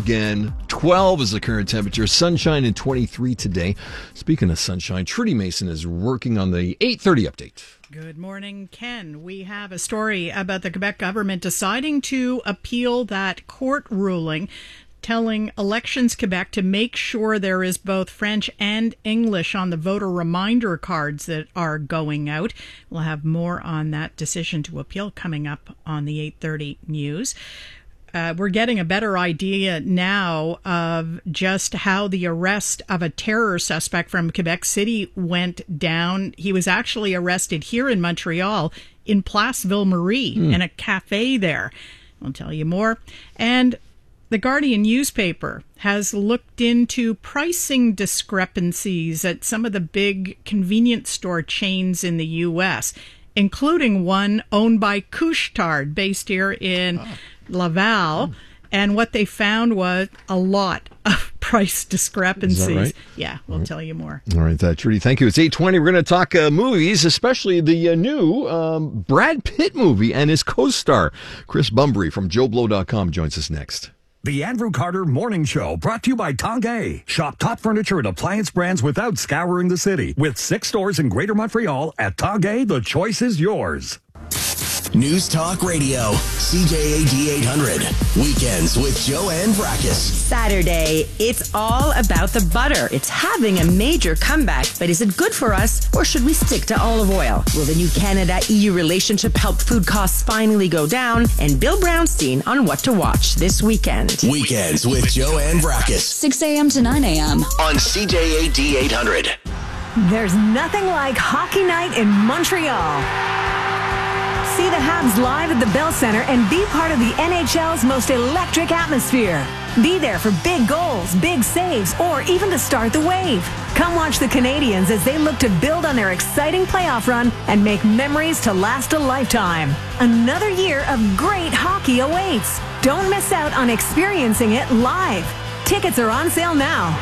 12 is the current temperature. Sunshine and 23 today. Speaking of sunshine, Trudy Mason is working on the 8:30 update. Good morning, Ken. We have a story about the Quebec government deciding to appeal that court ruling telling Elections Quebec to make sure there is both French and English on the voter reminder cards that are going out. We'll have more on that decision to appeal coming up on the 8:30 news. We're getting a better idea now of just how the arrest of a terror suspect from Quebec City went down. He was actually arrested here in Montreal in Place Ville-Marie in a cafe there. I'll tell you more. And the Guardian newspaper has looked into pricing discrepancies at some of the big convenience store chains in the U.S., including one owned by Couche-Tard, based here in Laval. And what they found was a lot of price discrepancies. Is that right? Yeah, we'll tell you more. All right, Trudy, thank you. It's 8:20. We're going to talk movies, especially the new Brad Pitt movie and his co-star, Chris Bumbry from JoeBlow.com joins us next. The Andrew Carter Morning Show, brought to you by Tanguay. Shop top furniture and appliance brands without scouring the city. With 6 stores in Greater Montreal, at Tanguay, the choice is yours. News Talk Radio, CJAD 800. Weekends with Joanne Brackus. Saturday, it's all about the butter. It's having a major comeback, but is it good for us, or should we stick to olive oil? Will the new Canada-EU relationship help food costs finally go down? And Bill Brownstein on what to watch this weekend. Weekends with Joanne Brackus. 6 a.m. to 9 a.m. on CJAD 800. There's nothing like hockey night in Montreal. See the Habs live at the Bell Centre and be part of the NHL's most electric atmosphere. Be there for big goals, big saves, or even to start the wave. Come watch the Canadiens as they look to build on their exciting playoff run and make memories to last a lifetime. Another year of great hockey awaits. Don't miss out on experiencing it live. Tickets are on sale now.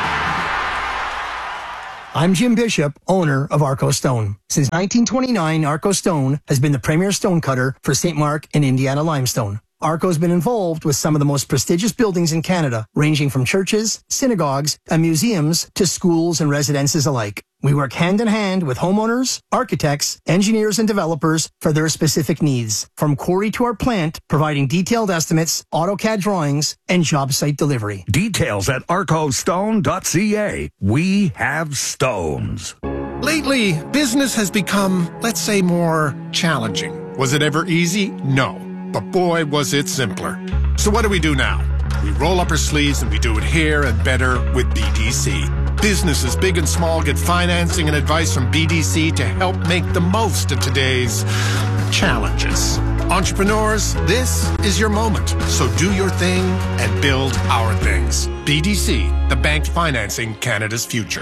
I'm Jim Bishop, owner of Arco Stone. Since 1929, Arco Stone has been the premier stone cutter for St. Mark and Indiana limestone. Arco's been involved with some of the most prestigious buildings in Canada, ranging from churches, synagogues, and museums to schools and residences alike. We work hand in hand with homeowners, architects, engineers, and developers for their specific needs, from quarry to our plant, providing detailed estimates, AutoCAD drawings, and job site delivery. Details at arcostone.ca. We have stones. Lately, business has become, let's say, more challenging. Was it ever easy? No. But boy, was it simpler. So what do we do now? We roll up our sleeves and we do it here and better with BDC. Businesses big and small get financing and advice from BDC to help make the most of today's challenges. Entrepreneurs, this is your moment. So do your thing and build our things. BDC, the bank financing Canada's future.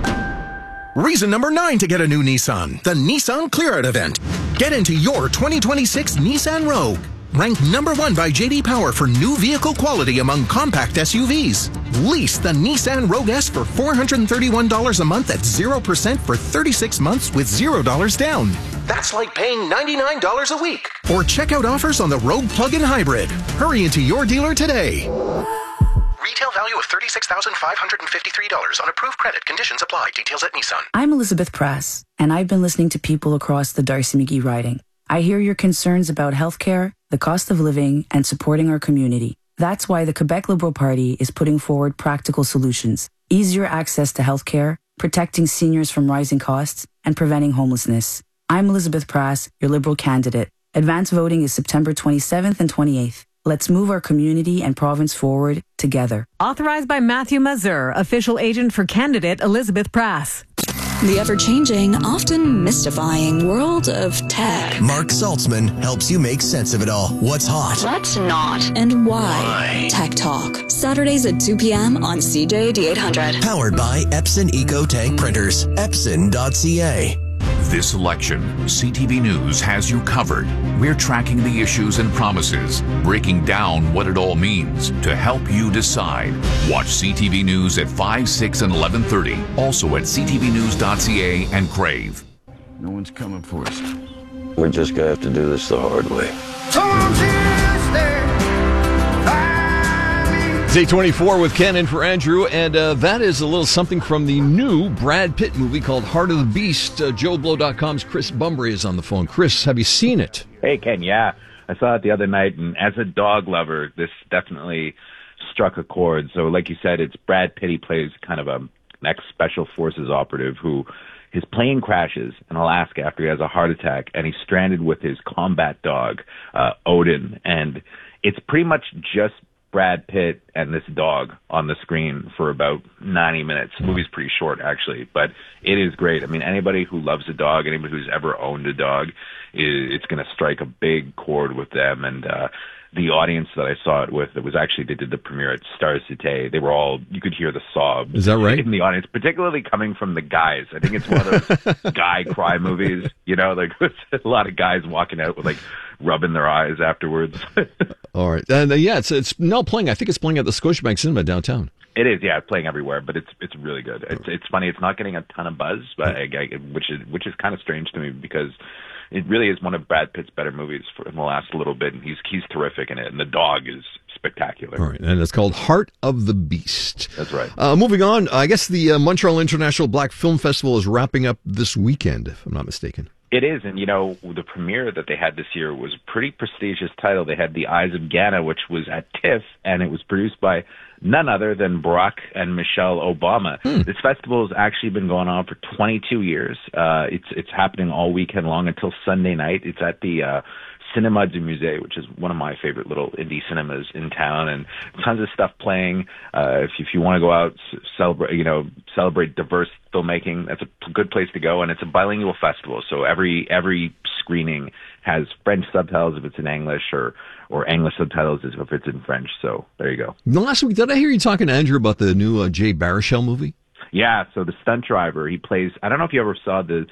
Reason number 9 to get a new Nissan, the Nissan Clear Out event. Get into your 2026 Nissan Rogue. Ranked number 1 by J.D. Power for new vehicle quality among compact SUVs. Lease the Nissan Rogue S for $431 a month at 0% for 36 months with $0 down. That's like paying $99 a week. Or check out offers on the Rogue Plug-in Hybrid. Hurry into your dealer today. Retail value of $36,553 on approved credit. Conditions apply. Details at Nissan. I'm Elizabeth Press, and I've been listening to people across the Darcy McGee riding. I hear your concerns about healthcare, the cost of living, and supporting our community. That's why the Quebec Liberal Party is putting forward practical solutions. Easier access to healthcare, protecting seniors from rising costs, and preventing homelessness. I'm Elizabeth Prass, your Liberal candidate. Advance voting is September 27th and 28th. Let's move our community and province forward together. Authorized by Matthew Mazur, official agent for candidate Elizabeth Prass. The ever-changing, often mystifying world of tech. Mark Saltzman helps you make sense of it all. What's hot? What's not? And why? Tech Talk. Saturdays at 2 p.m. on CJAD 800. Powered by Epson EcoTank Printers. Epson.ca. This election, CTV News has you covered. We're tracking the issues and promises, breaking down what it all means to help you decide. Watch CTV News at 5, 6, and 11:30. Also at ctvnews.ca and Crave. No one's coming for us. We're just going to have to do this the hard way. It's 8:24 with Ken in for Andrew, and that is a little something from the new Brad Pitt movie called Heart of the Beast. JoeBlow.com's Chris Bumbry is on the phone. Chris, have you seen it? Hey, Ken, yeah. I saw it the other night, and as a dog lover, this definitely struck a chord. So like you said, it's Brad Pitt. He plays kind of a ex-special forces operative who his plane crashes in Alaska after he has a heart attack, and he's stranded with his combat dog, Odin. And it's pretty much just Brad Pitt and this dog on the screen for about 90 minutes. The movie's pretty short, actually, but it is great. I mean, anybody who loves a dog, anybody who's ever owned a dog, it's going to strike a big chord with them. And the audience that I saw it with, it was actually, they did the premiere at Stars Cité. They were all, you could hear the sobs. Is that right? In the audience, particularly coming from the guys. I think it's one of those guy cry movies, you know, like a lot of guys walking out with like rubbing their eyes afterwards. All right. And yeah, it's now playing. I think it's playing at the Scotiabank Cinema downtown. It is, yeah, it's playing everywhere, but it's really good. It's funny. It's not getting a ton of buzz, but which is kind of strange to me because it really is one of Brad Pitt's better movies in the last little bit, and he's terrific in it, and the dog is spectacular. All right, and it's called Heart of the Beast. That's right. Moving on, I guess the Montreal International Black Film Festival is wrapping up this weekend, if I'm not mistaken. It is, and you know, the premiere that they had this year was a pretty prestigious title. They had The Eyes of Ghana, which was at TIFF, and it was produced by none other than Barack and Michelle Obama. This festival has actually been going on for 22 years. It's happening all weekend long until Sunday night. It's at the Cinema du Musée, which is one of my favorite little indie cinemas in town, and tons of stuff playing. If you want to go out, celebrate diverse filmmaking, that's a good place to go. And it's a bilingual festival, so every screening has French subtitles if it's in English, or English subtitles if it's in French. So there you go. Last week, did I hear you talking to Andrew about the new Jay Baruchel movie? Yeah, so the stunt driver, he plays, I don't know if you ever saw the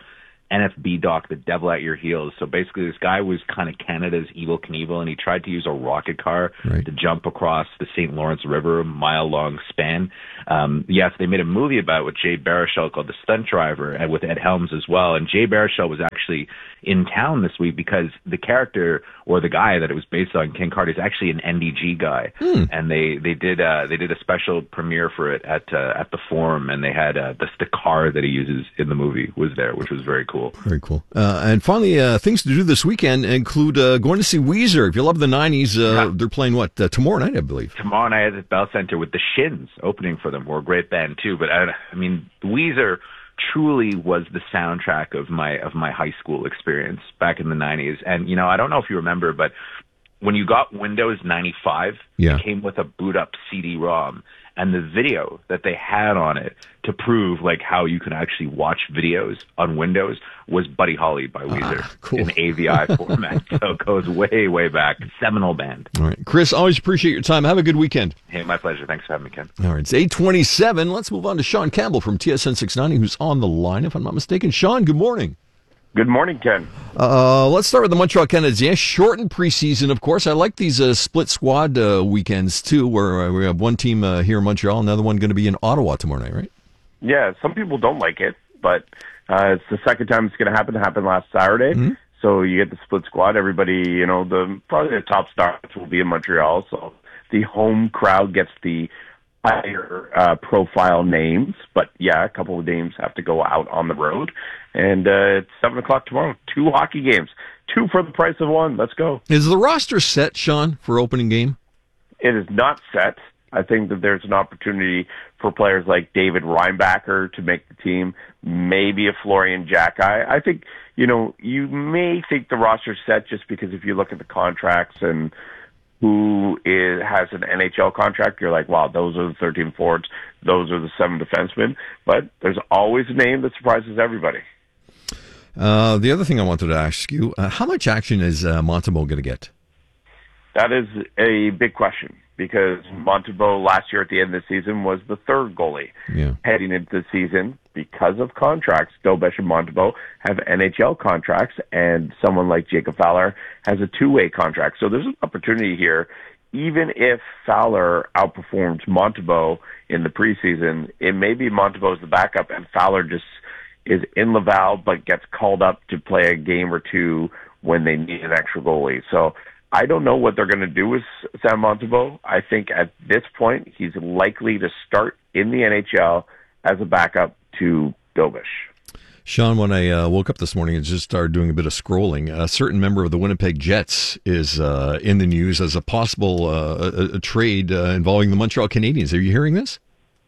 NFB doc, The Devil at Your Heels. So basically this guy was kind of Canada's Evel Knievel, and he tried to use a rocket car to jump across the St. Lawrence River, a mile-long span. Yes, they made a movie about it with Jay Baruchel called The Stunt Driver, and with Ed Helms as well. And Jay Baruchel was actually in town this week because the character, or the guy that it was based on, Ken Carter, is actually an NDG guy. And they did a special premiere for it at the Forum, and they had the car that he uses in the movie was there, which was very cool. Very cool. And finally, things to do this weekend include going to see Weezer. If you love the 90s, they're playing tomorrow night, I believe. Tomorrow night at the Bell Center with the Shins opening for them. We're a great band too, but I mean, Weezer truly was the soundtrack of my high school experience back in the 90s. And I don't know if you remember, but when you got Windows 95, it came with a boot up CD-ROM, and the video that they had on it to prove how you can actually watch videos on Windows was Buddy Holly by Weezer in AVI format. So it goes way, way back. Seminal band. All right. Chris, always appreciate your time. Have a good weekend. Hey, my pleasure. Thanks for having me, Ken. All right. It's 8:27. Let's move on to Sean Campbell from TSN 690, who's on the line, if I'm not mistaken. Sean, good morning. Good morning, Ken. Let's start with the Montreal Canadiens. Shortened preseason, of course. I like these split squad weekends, too, where we have one team here in Montreal, another one going to be in Ottawa tomorrow night, right? Yeah, some people don't like it, but it's the second time it's going to happen. It happened last Saturday. Mm-hmm. So you get the split squad. Everybody, probably the top stars will be in Montreal. So the home crowd gets the higher profile names. But, yeah, a couple of names have to go out on the road. And it's 7 o'clock tomorrow. 2 hockey games. 2 for the price of 1. Let's go. Is the roster set, Sean, for opening game? It is not set. I think that there's an opportunity for players like David Reinbacher to make the team, maybe a Florian Jacki. I think, you may think the roster's set just because if you look at the contracts and who has an NHL contract, you're like, wow, those are the 13 forwards, those are the 7 defensemen. But there's always a name that surprises everybody. The other thing I wanted to ask you, how much action is Montembeault going to get? That is a big question because Montembeault last year at the end of the season was the 3rd goalie. Heading into the season, because of contracts, Dobesh and Montembeault have NHL contracts, and someone like Jacob Fowler has a 2-way contract. So there's an opportunity here. Even if Fowler outperforms Montembeault in the preseason, it may be Montembeault's the backup, and Fowler just is in Laval but gets called up to play a game or 2 when they need an extra goalie. So I don't know what they're going to do with Sam Montembeault. I think at this point he's likely to start in the NHL as a backup to Dobish. Sean, when I woke up this morning and just started doing a bit of scrolling, a certain member of the Winnipeg Jets is in the news as a possible a trade involving the Montreal Canadiens. Are you hearing this?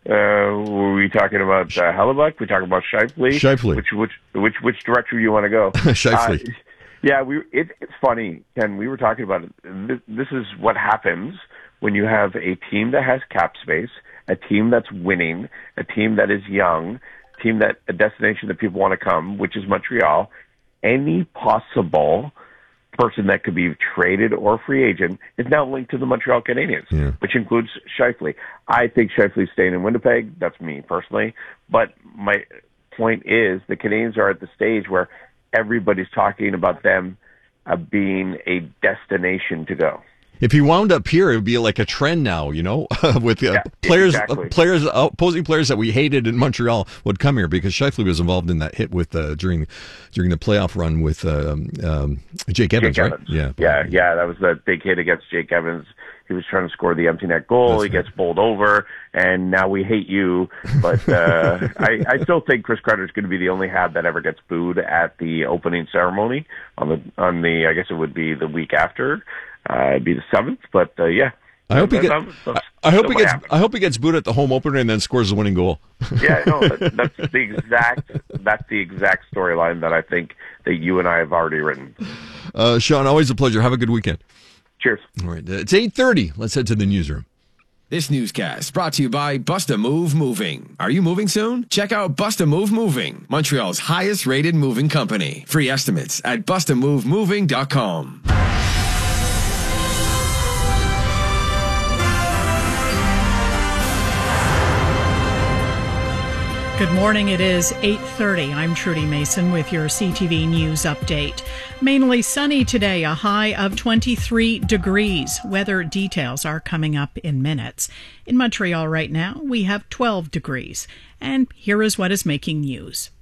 Were we talking about Hellebuck? We talking about Scheifele? Scheifele. Which direction you want to go? Scheifele. Yeah, it's funny, Ken. We were talking about it. This is what happens when you have a team that has cap space, a team that's winning, a team that is young, a destination that people want to come, which is Montreal. Any possible person that could be traded or free agent is now linked to the Montreal Canadiens, which includes Scheifele. I think Scheifele's staying in Winnipeg. That's me personally. But my point is the Canadiens are at the stage where everybody's talking about them being a destination to go. If he wound up here, it would be like a trend now, with players, opposing players that we hated in Montreal would come here because Scheifele was involved in that hit with during the playoff run with Jake Evans, right? Yeah. That was that big hit against Jake Evans. He was trying to score the empty net goal. He gets bowled over, and now we hate you. But I still think Chris Kreider's going to be the only Hab that ever gets booed at the opening ceremony on the I guess it would be the week after. It'd be the 7th, but yeah. I hope he gets booed at the home opener and then scores the winning goal. Yeah, no, that's the exact storyline that I think that you and I have already written. Sean, always a pleasure. Have a good weekend. Cheers. All right. It's 8:30. Let's head to the newsroom. This newscast brought to you by Bust a Move Moving. Are you moving soon? Check out Bust a Move Moving, Montreal's highest rated moving company. Free estimates at bustamovemoving.com. Good morning. It is 8:30. I'm Trudy Mason with your CTV News update. Mainly sunny today, a high of 23 degrees. Weather details are coming up in minutes. In Montreal right now, we have 12 degrees. And here is what is making news.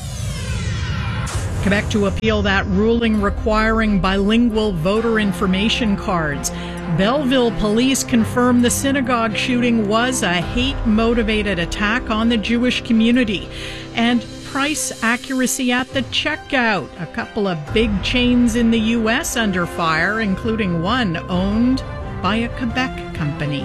Quebec to appeal that ruling requiring bilingual voter information cards. Belleville police confirm the synagogue shooting was a hate-motivated attack on the Jewish community. And price accuracy at the checkout. A couple of big chains in the U.S. under fire, including one owned by a Quebec company.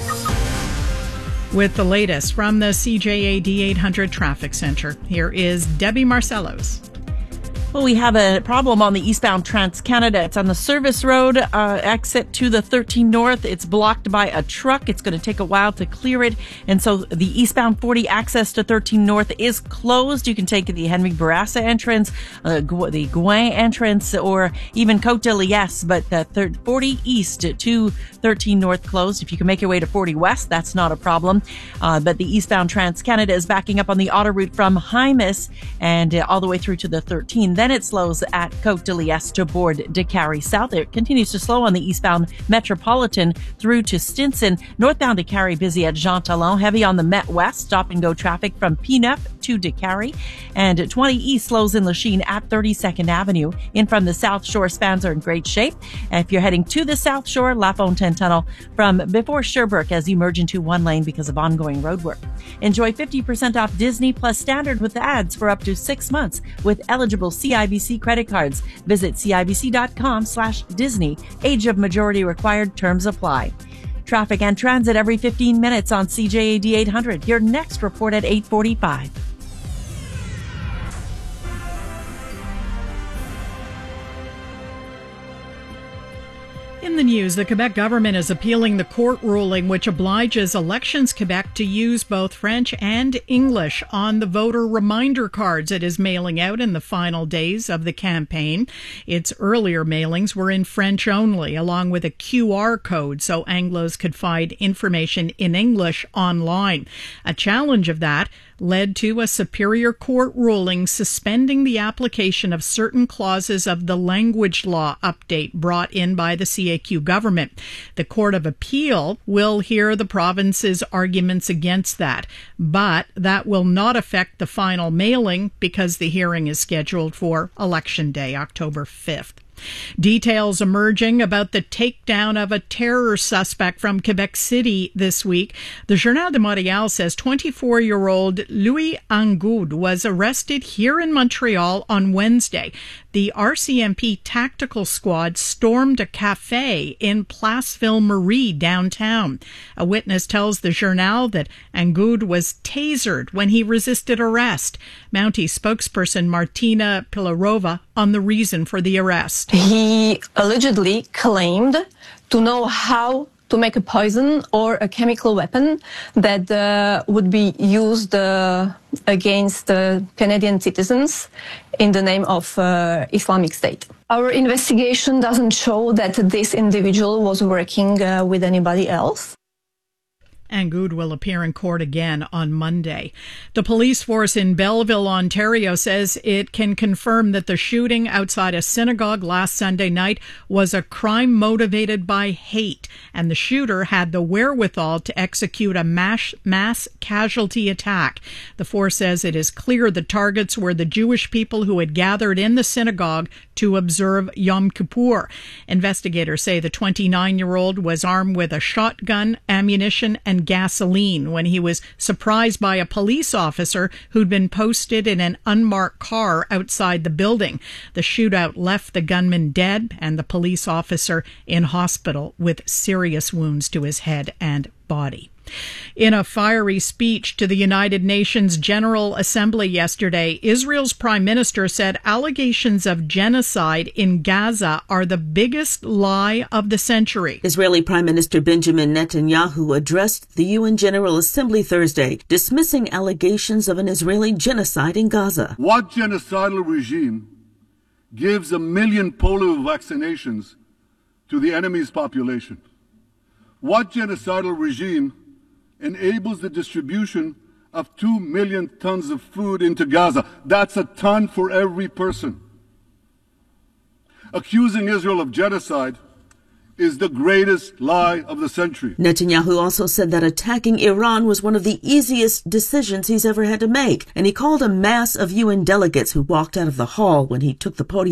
With the latest from the CJAD 800 Traffic Center, here is Debbie Marcellos. Well, we have a problem on the eastbound Trans-Canada. It's on the service road exit to the 13 North. It's blocked by a truck. It's going to take a while to clear it. And so the eastbound 40 access to 13 North is closed. You can take the Henry Bourassa entrance, the Gouin entrance, or even Côte de Liesse. But the 40 East to 13 North closed. If you can make your way to 40 West, that's not a problem. But the eastbound Trans-Canada is backing up on the auto route from Hymas and all the way through to the 13. Then it slows at Côte de Liesse to board de Carrie South. It continues to slow on the eastbound Metropolitan through to Stinson. Northbound de Carrie busy at Jean Talon. Heavy on the Met West. Stop and go traffic from P9 to de Carrie. And 20 East slows in Lachine at 32nd Avenue. In from the South Shore, spans are in great shape. And if you're heading to the South Shore, La Fontaine Tunnel from before Sherbrooke as you merge into one lane because of ongoing road work. Enjoy 50% off Disney Plus Standard with ads for up to 6 months with eligible CIBC credit cards. Visit CIBC.com/Disney. Age of majority required. Terms apply. Traffic and transit every 15 minutes on CJAD 800. Your next report at 8:45. In the news, the Quebec government is appealing the court ruling which obliges Elections Quebec to use both French and English on the voter reminder cards it is mailing out in the final days of the campaign. Its earlier mailings were in French only, along with a QR code so Anglos could find information in English online. A challenge of that led to a Superior Court ruling suspending the application of certain clauses of the language law update brought in by the CAQ government. The Court of Appeal will hear the province's arguments against that, but that will not affect the final mailing because the hearing is scheduled for Election Day, October 5th. Details emerging about the takedown of a terror suspect from Quebec City this week. The Journal de Montréal says 24-year-old Louis Angoud was arrested here in Montreal on Wednesday. The RCMP tactical squad stormed a cafe in Place Ville-Marie downtown. A witness tells the Journal that Angoud was tasered when he resisted arrest. Mountie spokesperson Martina Pilarova on the reason for the arrest. He allegedly claimed to know how to make a poison or a chemical weapon that would be used against Canadian citizens in the name of Islamic State. Our investigation doesn't show that this individual was working with anybody else. Angoud will appear in court again on Monday. The police force in Belleville, Ontario says it can confirm that the shooting outside a synagogue last Sunday night was a crime motivated by hate, and the shooter had the wherewithal to execute a mass casualty attack. The force says it is clear the targets were the Jewish people who had gathered in the synagogue to observe Yom Kippur. Investigators say the 29-year-old was armed with a shotgun, ammunition, and gasoline when he was surprised by a police officer who'd been posted in an unmarked car outside the building. The shootout left the gunman dead and the police officer in hospital with serious wounds to his head and body. In a fiery speech to the United Nations General Assembly yesterday, Israel's prime minister said allegations of genocide in Gaza are the biggest lie of the century. Israeli Prime Minister Benjamin Netanyahu addressed the UN General Assembly Thursday, dismissing allegations of an Israeli genocide in Gaza. What genocidal regime gives 1 million polio vaccinations to the enemy's population? What genocidal regime enables the distribution of 2 million tons of food into Gaza? That's a ton for every person. Accusing Israel of genocide is the greatest lie of the century. Netanyahu also said that attacking Iran was one of the easiest decisions he's ever had to make, and he called a mass of UN delegates who walked out of the hall when he took the podium